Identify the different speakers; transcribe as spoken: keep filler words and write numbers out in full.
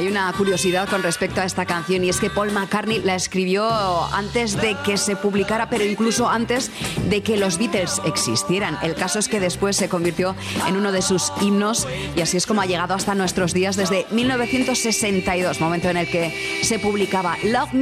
Speaker 1: una curiosidad con respecto a esta canción, y es que Paul McCartney la escribió antes de que se publicara, pero incluso antes de que los Beatles existieran. El caso es que después se convirtió en uno de sus himnos, y así es como ha llegado hasta nuestros días desde mil novecientos sesenta y dos, momento en el que se publicaba Love Me